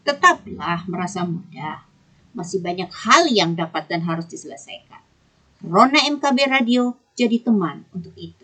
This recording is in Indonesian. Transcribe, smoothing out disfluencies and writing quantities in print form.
Tetaplah merasa muda. Masih banyak hal yang dapat dan harus diselesaikan. Rona MKB Radio jadi teman untuk itu.